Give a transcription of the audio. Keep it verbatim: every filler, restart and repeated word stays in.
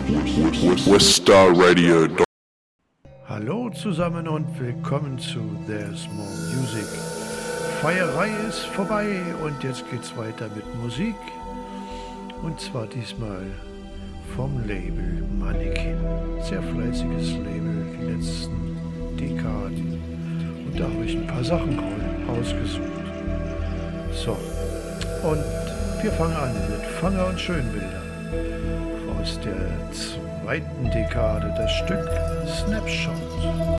Weststar Radio. Hallo zusammen und willkommen zu There's More Music. Feierei ist vorbei und jetzt geht's weiter mit Musik. Und zwar diesmal vom Label Mannequin. Sehr fleißiges Label, die letzten Dekaden. Und da habe ich ein paar Sachen ausgesucht. So, und wir fangen an mit Fanger und Schönbilder. Aus der zweiten Dekade das Stück Snapshot.